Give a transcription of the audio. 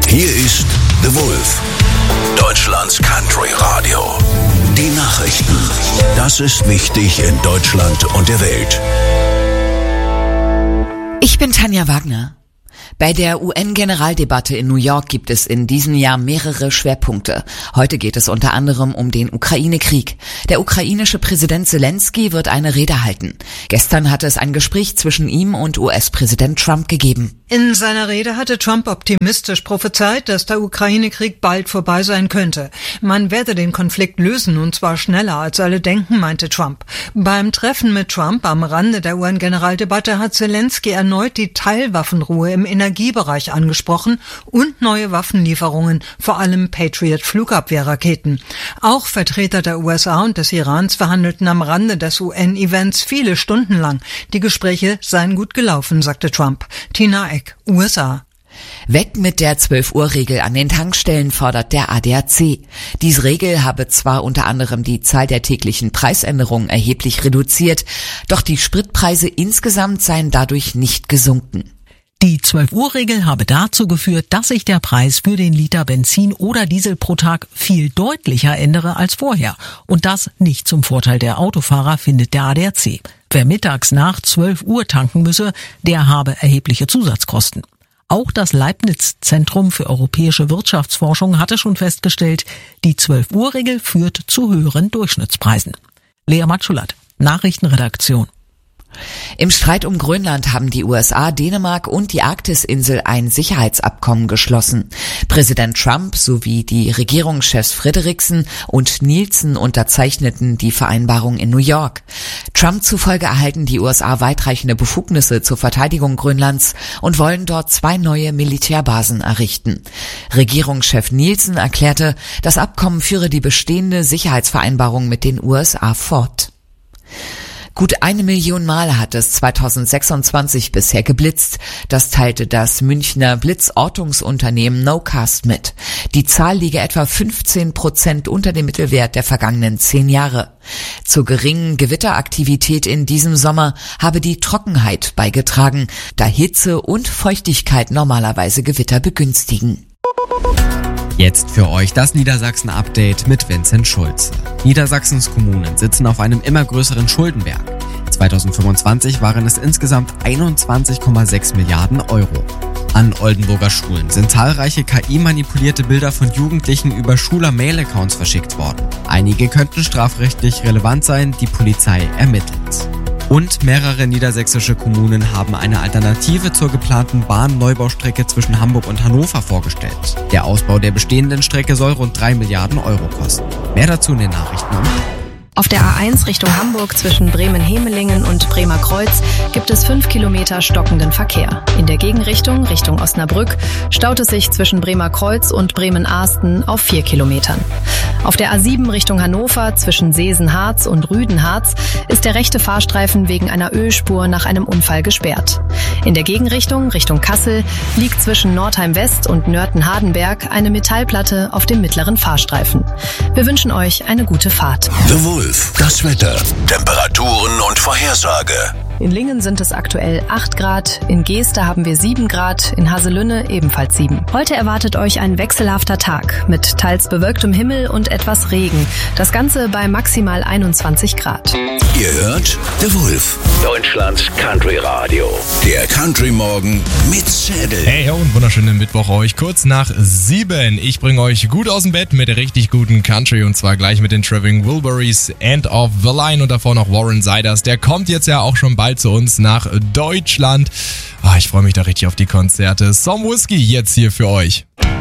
Hier ist The Wolf, Deutschlands Country Radio. Die Nachrichten. Das ist wichtig in Deutschland und der Welt. Ich bin Tanja Wagner. Bei der UN-Generaldebatte in New York gibt es in diesem Jahr mehrere Schwerpunkte. Heute geht es unter anderem um den Ukraine-Krieg. Der ukrainische Präsident Zelensky wird eine Rede halten. Gestern hatte es ein Gespräch zwischen ihm und US-Präsident Trump gegeben. In seiner Rede hatte Trump optimistisch prophezeit, dass der Ukraine-Krieg bald vorbei sein könnte. Man werde den Konflikt lösen, und zwar schneller als alle denken, meinte Trump. Beim Treffen mit Trump am Rande der UN-Generaldebatte hat Zelensky erneut die Teilwaffenruhe im Energiebereich angesprochen und neue Waffenlieferungen, vor allem Patriot-Flugabwehrraketen. Auch Vertreter der USA und des Irans verhandelten am Rande des UN-Events viele Stunden lang. Die Gespräche seien gut gelaufen, sagte Trump. Tina Eck, USA. Weg mit der 12-Uhr-Regel an den Tankstellen, fordert der ADAC. Diese Regel habe zwar unter anderem die Zahl der täglichen Preisänderungen erheblich reduziert, doch die Spritpreise insgesamt seien dadurch nicht gesunken. Die 12-Uhr-Regel habe dazu geführt, dass sich der Preis für den Liter Benzin oder Diesel pro Tag viel deutlicher ändere als vorher. Und das nicht zum Vorteil der Autofahrer, findet der ADAC. Wer mittags nach 12 Uhr tanken müsse, der habe erhebliche Zusatzkosten. Auch das Leibniz-Zentrum für europäische Wirtschaftsforschung hatte schon festgestellt, die 12-Uhr-Regel führt zu höheren Durchschnittspreisen. Lea Matschulat, Nachrichtenredaktion. Im Streit um Grönland haben die USA, Dänemark und die Arktisinsel ein Sicherheitsabkommen geschlossen. Präsident Trump sowie die Regierungschefs Frederiksen und Nielsen unterzeichneten die Vereinbarung in New York. Trump zufolge erhalten die USA weitreichende Befugnisse zur Verteidigung Grönlands und wollen dort 2 neue Militärbasen errichten. Regierungschef Nielsen erklärte, das Abkommen führe die bestehende Sicherheitsvereinbarung mit den USA fort. Gut 1 Million Mal hat es 2026 bisher geblitzt. Das teilte das Münchner Blitzortungsunternehmen Nocast mit. Die Zahl liege etwa 15% unter dem Mittelwert der vergangenen 10 Jahre. Zur geringen Gewitteraktivität in diesem Sommer habe die Trockenheit beigetragen, da Hitze und Feuchtigkeit normalerweise Gewitter begünstigen. Jetzt für euch das Niedersachsen-Update mit Vincent Schulze. Niedersachsens Kommunen sitzen auf einem immer größeren Schuldenberg. 2025 waren es insgesamt 21,6 Milliarden Euro. An Oldenburger Schulen sind zahlreiche KI-manipulierte Bilder von Jugendlichen über Schüler-Mail-Accounts verschickt worden. Einige könnten strafrechtlich relevant sein, die Polizei ermittelt. Und mehrere niedersächsische Kommunen haben eine Alternative zur geplanten Bahnneubaustrecke zwischen Hamburg und Hannover vorgestellt. Der Ausbau der bestehenden Strecke soll rund 3 Milliarden Euro kosten. Mehr dazu in den Nachrichten am Auf der A1 Richtung Hamburg zwischen Bremen-Hemelingen und Bremer Kreuz gibt es 5 Kilometer stockenden Verkehr. In der Gegenrichtung, Richtung Osnabrück, staut es sich zwischen Bremer Kreuz und Bremen-Ahsten auf 4 Kilometern. Auf der A7 Richtung Hannover zwischen Seesen-Harz und Rüden-Harz ist der rechte Fahrstreifen wegen einer Ölspur nach einem Unfall gesperrt. In der Gegenrichtung, Richtung Kassel, liegt zwischen Nordheim-West und Nörten-Hardenberg eine Metallplatte auf dem mittleren Fahrstreifen. Wir wünschen euch eine gute Fahrt. The Wolf, das Wetter, Temperaturen und Vorhersage. In Lingen sind es aktuell 8 Grad, in Geeste haben wir 7 Grad, in Haselünne ebenfalls 7. Heute erwartet euch ein wechselhafter Tag mit teils bewölktem Himmel und etwas Regen. Das Ganze bei maximal 21 Grad. Ihr hört The Wolf, Deutschlands Country Radio. Der Country Morgen mit Zedel. Hey und wunderschönen Mittwoch euch. Kurz nach 7. Ich bringe euch gut aus dem Bett mit der richtig guten Country und zwar gleich mit den Traveling Wilburys, End of the Line und davor noch Warren Ziders. Der kommt jetzt ja auch schon bald zu uns nach Deutschland. Ich freue mich da richtig auf die Konzerte. Some Whiskey jetzt hier für euch.